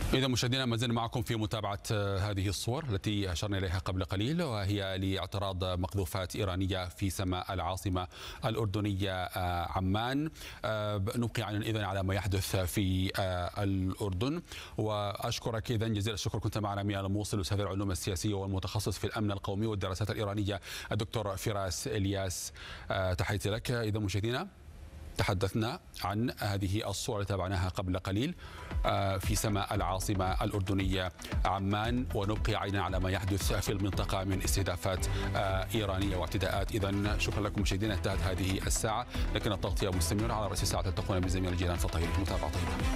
إذا مشاهدينا ما زلنا معكم في متابعة هذه الصور التي أشرنا إليها قبل قليل، وهي لاعتراض مقذوفات إيرانية في سماء العاصمة الأردنية عمان. نبقي عينا إذن على ما يحدث في الأردن. وأشكرك إذن جزيل الشكر، كنت معنا من الموصل أستاذ العلوم السياسية والمتخصص في الأمن القومي والدراسات الإيرانية الدكتور فراس إلياس. تحياتي لك. إذا مشاهدينا تحدثنا عن هذه الصور التي تابعناها قبل قليل في سماء العاصمة الأردنية عمان، ونبقي عينا على ما يحدث في المنطقة من استهدافات إيرانية واعتداءات. إذن شكرا لكم مشاهدينا، انتهت هذه الساعة، لكن التغطية مستمرة على رأس الساعة. تلتقون بزميل جيران فطهير. متابعة طيبة.